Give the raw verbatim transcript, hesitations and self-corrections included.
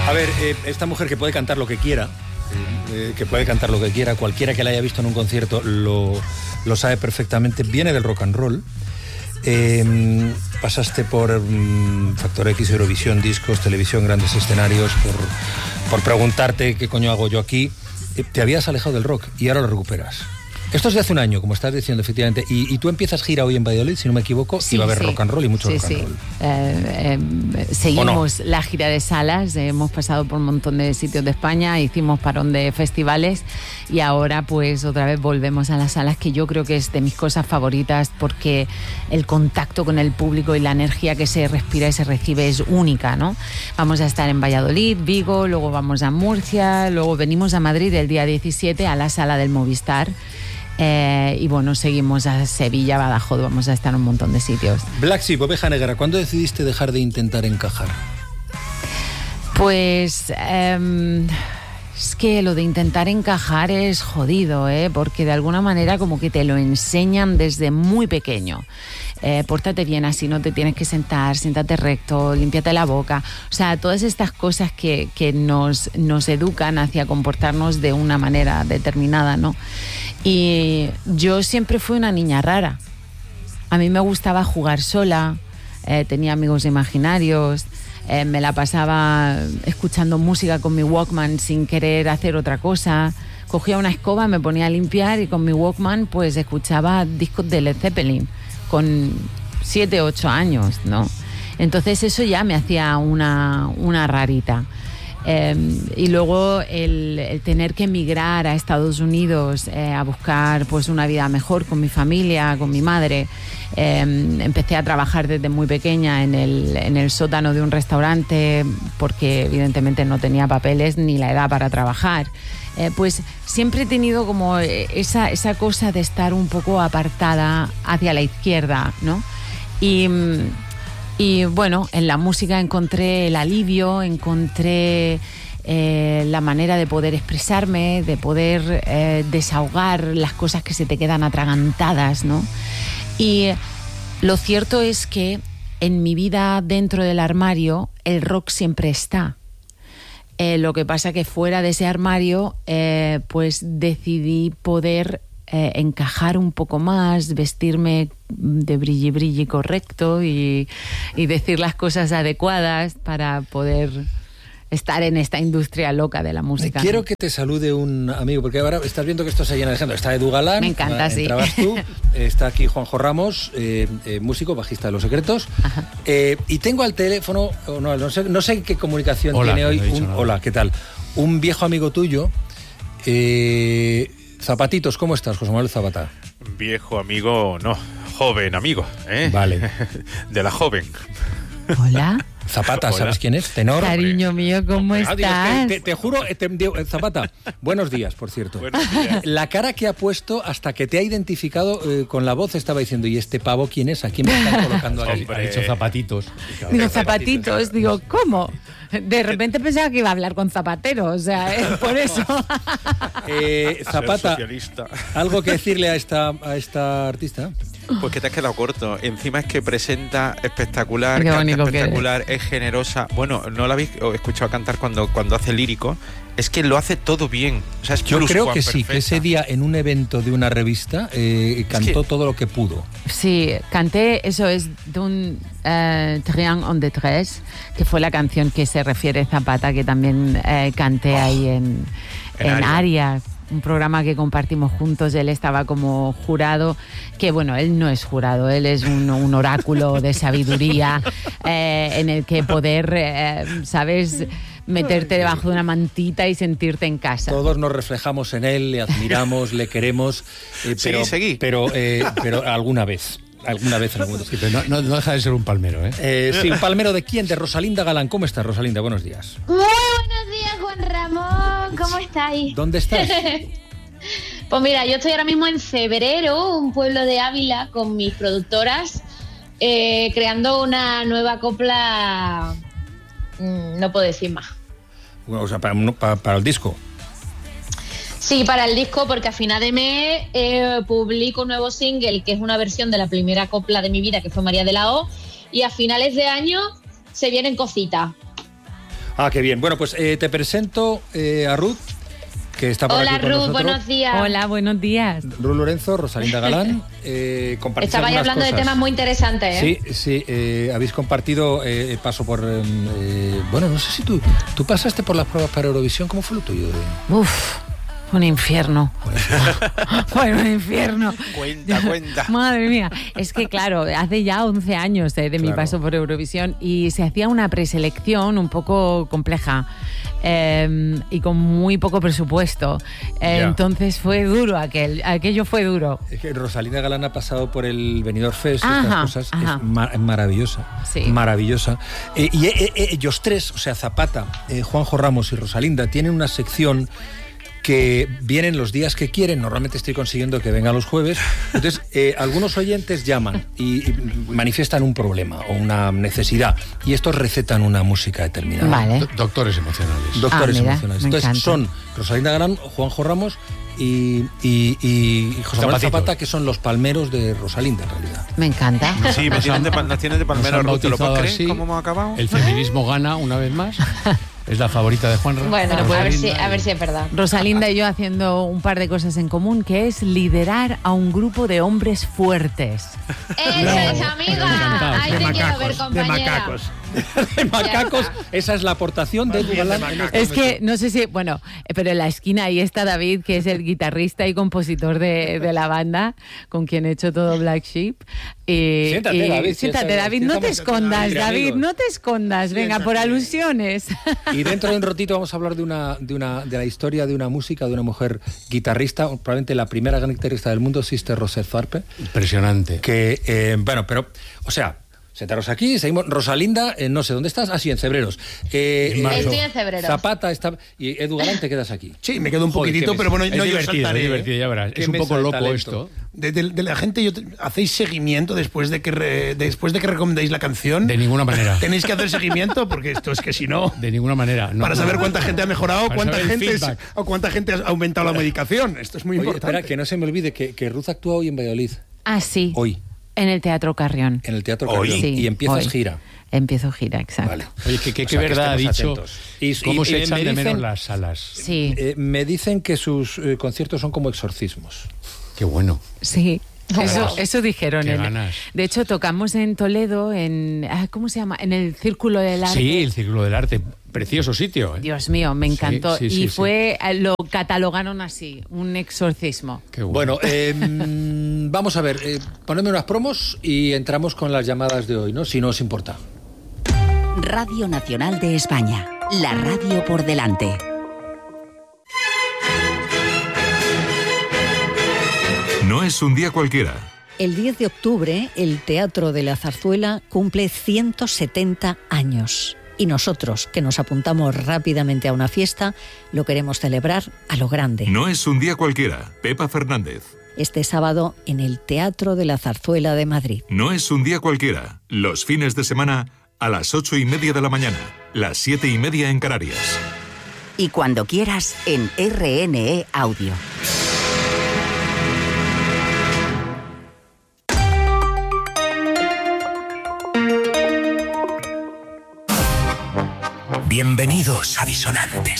A ver, eh, esta mujer que puede cantar lo que quiera, eh, que puede cantar lo que quiera, cualquiera que la haya visto en un concierto lo, lo sabe perfectamente, viene del rock and roll. Eh, pasaste por um, Factor X, Eurovisión, discos, televisión, grandes escenarios, por, por preguntarte qué coño hago yo aquí. Eh, te habías alejado del rock y ahora lo recuperas. Esto es de hace un año, como estás diciendo, efectivamente. Y, y tú empiezas gira hoy en Valladolid, si no me equivoco, sí, y va a haber sí. rock and roll y mucho sí, rock and sí. roll. Eh, eh, seguimos no? la gira de salas, eh, hemos pasado por un montón de sitios de España, hicimos parón de festivales y ahora pues otra vez volvemos a las salas, que yo creo que es de mis cosas favoritas porque el contacto con el público y la energía que se respira y se recibe es única, ¿no? Vamos a estar en Valladolid, Vigo, luego vamos a Murcia, luego venimos a Madrid el día diecisiete a la sala del Movistar. Eh, y bueno, seguimos a Sevilla, Badajoz, vamos a estar en un montón de sitios. Black Sheep, Oveja Negra, ¿cuándo decidiste dejar de intentar encajar? Pues eh, es que lo de intentar encajar es jodido, ¿eh? Porque de alguna manera como que te lo enseñan desde muy pequeño. Eh, pórtate bien, así no te tienes que sentar, siéntate recto, límpiate la boca. O sea, todas estas cosas que, que nos, nos educan hacia comportarnos de una manera determinada, ¿no? Y yo siempre fui una niña rara. A mí me gustaba jugar sola, eh, tenía amigos imaginarios, eh, me la pasaba escuchando música con mi Walkman sin querer hacer otra cosa. Cogía una escoba, me ponía a limpiar y con mi Walkman pues escuchaba discos de Led Zeppelin con siete, ocho años, ¿no? Entonces eso ya me hacía una, una rarita. Eh, y luego el, el tener que emigrar a Estados Unidos eh, a buscar pues una vida mejor con mi familia, con mi madre. Eh, empecé a trabajar desde muy pequeña en el, en el sótano de un restaurante porque evidentemente no tenía papeles ni la edad para trabajar. Eh, pues siempre he tenido como esa, esa cosa de estar un poco apartada hacia la izquierda, ¿no? Y... Y bueno, en la música encontré el alivio, encontré eh, la manera de poder expresarme, de poder eh, desahogar las cosas que se te quedan atragantadas, ¿no? Y lo cierto es que en mi vida dentro del armario el rock siempre está. Eh, lo que pasa que fuera de ese armario eh, pues decidí poder Eh, encajar un poco más, vestirme de brilli brilli correcto y, y decir las cosas adecuadas para poder estar en esta industria loca de la música. Quiero ¿no? que te salude un amigo, porque ahora estás viendo que esto se llena de gente. Está Edu Galán, me encanta, sí. Entrabas tú, está aquí Juanjo Ramos, eh, eh, músico, bajista de Los Secretos. Eh, y tengo al teléfono, no, no, sé, no sé qué comunicación hola, tiene hoy. No Un, hola, ¿qué tal? Un viejo amigo tuyo. Eh, Zapatitos, ¿cómo estás, José Manuel Zapata? Viejo amigo, no, joven amigo, ¿eh? Vale. De la joven. Hola. Zapata, Hola. ¿Sabes quién es? Tenor. Cariño mío, ¿cómo Ah, estás? digo, es que te, te juro, te, digo, Zapata, buenos días, por cierto. Buenos días. La cara que ha puesto hasta que te ha identificado eh, con la voz estaba diciendo, ¿y este pavo quién es? ¿A quién me están colocando aquí? Hombre. Ha dicho Zapatitos. Digo, zapatitos, digo, ¿cómo? De repente pensaba que iba a hablar con Zapatero, o sea, es por eso. Eh, Zapata, Socialista. ¿algo que decirle a esta, a esta artista? Pues que te has quedado corto. Encima es que presenta espectacular, Qué canta bonito que espectacular, es generosa. Bueno, no la habéis escuchado cantar cuando, cuando hace lírico. Es que lo hace todo bien. O sea, es Yo creo que sí, perfecta. que ese día en un evento de una revista eh, cantó que... todo lo que pudo. Sí, canté, eso es d'un uh, Triangle en détresse, que fue la canción que se refiere Zapata, que también eh, canté oh, ahí en, en, en Aria. Aria. Un programa que compartimos juntos. Él estaba como jurado, que bueno, él no es jurado, él es un, un oráculo de sabiduría eh, en el que poder, eh, ¿sabes?, meterte debajo de una mantita y sentirte en casa. Todos nos reflejamos en él, le admiramos, le queremos, eh, pero, sí, seguí. pero, eh, pero alguna vez. Alguna vez en algún sí, pero no, no deja de ser un palmero, ¿eh? ¿eh? Sí, un palmero de quién, de Rosalinda Galán. ¿Cómo estás, Rosalinda? Buenos días. Muy buenos días, Juan Ramón. ¿Cómo estáis? ¿Dónde estás? Pues mira, yo estoy ahora mismo en Febrero, un pueblo de Ávila, con mis productoras, eh, creando una nueva copla. Mm, no puedo decir más. Bueno, o sea, para, para, para el disco. Sí, para el disco, porque a final de mes eh, publico un nuevo single, que es una versión de la primera copla de mi vida, que fue María de la O, y a finales de año se vienen cositas. Ah, qué bien. Bueno, pues eh, te presento eh, a Ruth, que está por Hola, aquí con Ruth, nosotros. buenos días. Hola, buenos días. Ruth Lorenzo, Rosalinda Galán. Eh, compartís Estabais algunas hablando de cosas. temas muy interesantes, ¿eh? Sí, sí, eh, habéis compartido eh, paso por... Eh, bueno, no sé si tú, tú pasaste por las pruebas para Eurovisión, ¿cómo fue lo tuyo? Uf, un infierno. Bueno, un infierno. Cuenta, cuenta. Madre mía. Es que, claro, hace ya once años eh, de mi Claro. paso por Eurovisión y se hacía una preselección un poco compleja eh, y con muy poco presupuesto. Eh, Ya. Entonces fue duro aquel, aquello fue duro. Es que Rosalinda Galán ha pasado por el Benidorm Fest, Ajá, estas cosas, ajá. es ma- maravillosa, Sí. maravillosa. Eh, y eh, eh, ellos tres, o sea, Zapata, eh, Juanjo Ramos y Rosalinda, tienen una sección que vienen los días que quieren. Normalmente estoy consiguiendo que vengan los jueves. Entonces, eh, algunos oyentes llaman y, y manifiestan un problema o una necesidad y estos recetan una música determinada. Vale. Do- doctores emocionales. Doctores Ah, mira, emocionales. me Entonces, encanta. son Rosalinda Galán, Juanjo Ramos y, y, y José Manuel Zapatito. Zapata, que son los palmeros de Rosalinda, en realidad. Me encanta. Sí, me tienen de, pa- nos tienen de Nos palmero, han Ruth, ¿te lo puedes bautizado creer? así. ¿Cómo hemos acabado? El feminismo gana una vez más. Es la favorita de Juan Ramos. Bueno, a ver, Rosalinda si, a y- ver si es verdad. Rosalinda y yo haciendo un par de cosas en común, que es liderar a un grupo de hombres fuertes. ¡Esa es, amiga! encantados. Ahí De te quiero macacos, ver, de compañera. macacos. De macacos, esa es la aportación de Edu Galán. Es que, no sé si, bueno, eh, pero en la esquina ahí está David, que es el guitarrista y compositor de, de la banda, con quien he hecho todo Black Sheep. Y, Siéntate, y- David, si siéntate, esa- David, si no te estamos escondas, entre David, amigos. no te escondas. Venga, por alusiones. Y dentro de un ratito vamos a hablar de una, de una de la historia de una música de una mujer guitarrista, probablemente la primera gran guitarrista del mundo, Sister Rosette Tharpe, Impresionante. que, eh, bueno, pero, o sea, sentaros aquí, seguimos. Rosalinda, eh, no sé dónde estás, así en Cebreros. Eh, En marzo. Estoy en Cebreros. Zapata está, y Edu Galán, te quedas aquí. Sí, me quedo un Joder, poquitito, qué pero bueno, mesa. no es yo divertido, saltaré. es divertido, ya verás. Qué Es un mesa poco de loco talento. esto. De, de- de la gente, yo te- ¿hacéis seguimiento después de que re- después de que recomendéis la canción? De ninguna manera. Tenéis que hacer seguimiento porque esto es que si no, De ninguna manera. No. para saber cuánta gente ha mejorado, Para cuánta saber el gente es- feedback. o cuánta gente ha aumentado la medicación. Esto es muy Oye, importante. espera, que no se me olvide que, que Ruth actúa hoy en Valladolid, Ah, sí. hoy, En el Teatro Carrión. en el Teatro Hoy. Carrión, Sí, y empiezas hoy. gira. Empiezo gira, exacto. Vale. Oye, que, que, O que sea, que verdad ha estemos dicho. atentos. Y- ¿Cómo y- se y echan me de menos dicen- las salas? Sí, Eh, me dicen que sus eh, conciertos son como exorcismos. Qué bueno. sí. Eso, Wow. eso dijeron. Qué en- ganas. de hecho, tocamos en Toledo, en ah, ¿cómo se llama? En el Círculo del Arte. Sí, el Círculo del Arte. Precioso sitio. ¿eh? Dios mío, me encantó. Sí, sí, y sí, fue, eh, lo catalogaron así, un exorcismo. Qué bueno. Bueno, eh, mm, vamos a ver, eh, ponedme unas promos y entramos con las llamadas de hoy, ¿no? Si no os importa. Radio Nacional de España. La radio por delante. No es un día cualquiera. El diez de octubre, el Teatro de la Zarzuela cumple ciento setenta años. Y nosotros, que nos apuntamos rápidamente a una fiesta, lo queremos celebrar a lo grande. No es un día cualquiera. Pepa Fernández. Este sábado en el Teatro de la Zarzuela de Madrid. No es un día cualquiera. Los fines de semana a las ocho y media de la mañana. Las siete y media en Canarias. Y cuando quieras en R N E Audio. Bienvenidos a Disonantes.